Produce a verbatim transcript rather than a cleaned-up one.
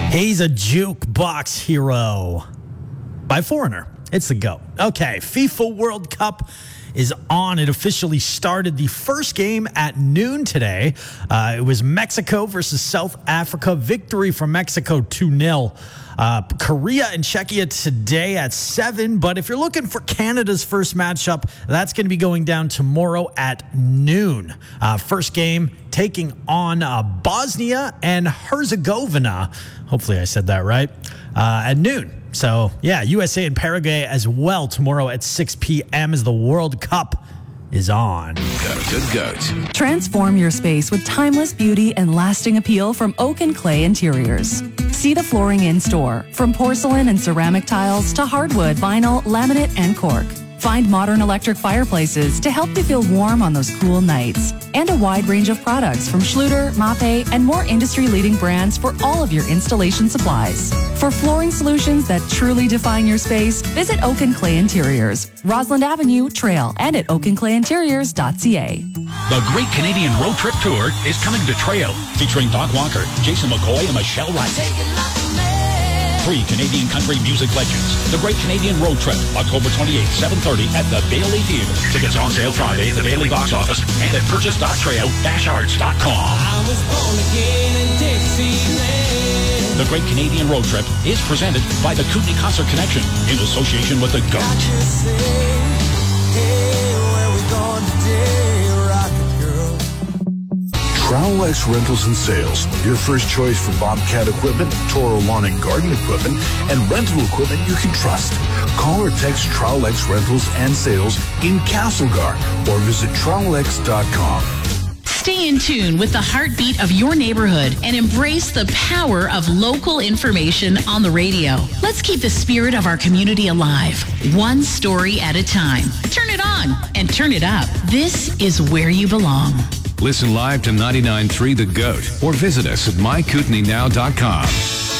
He's a jukebox hero. By Foreigner. It's the GOAT. Okay, FIFA World Cup is on. It officially started. The first game at noon today. Uh, it was Mexico versus South Africa. Victory for Mexico two nil. Uh, Korea and Czechia today at seven. But if you're looking for Canada's first matchup, that's going to be going down tomorrow at noon. Uh, first game taking on uh, Bosnia and Herzegovina. Hopefully I said that right. Uh, at noon. So, yeah, U S A and Paraguay as well tomorrow at six p.m. as the World Cup is on. Goat to goat. Transform your space with timeless beauty and lasting appeal from Oak and Clay Interiors. See the flooring in store, from porcelain and ceramic tiles to hardwood, vinyl, laminate, and cork. Find modern electric fireplaces to help you feel warm on those cool nights. And a wide range of products from Schluter, Mape, and more industry-leading brands for all of your installation supplies. For flooring solutions that truly define your space, visit Oak and Clay Interiors, Roslyn Avenue, Trail, and at oak and clay interiors dot c a. The Great Canadian Road Trip Tour is coming to Trail, featuring Doc Walker, Jason McCoy, and Michelle Wright. Three Canadian country music legends. The Great Canadian Road Trip, October twenty-eighth, seven thirty at the Bailey Theatre. Tickets on sale Friday at the Bailey box office and at purchase dot trail dash arts dot com. I was born again in Dixieland. The Great Canadian Road Trip is presented by the Kootenai Concert Connection in association with the GOAT. Trowel-X Rentals and Sales, your first choice for Bobcat equipment, Toro lawn and garden equipment, and rental equipment you can trust. Call or text Trowel-X Rentals and Sales in Castlegar or visit trowel x dot com. Stay in tune with the heartbeat of your neighborhood and embrace the power of local information on the radio. Let's keep the spirit of our community alive, one story at a time. Turn it on and turn it up. This is where you belong. Listen live to ninety-nine point three The GOAT or visit us at my kootenai now dot com.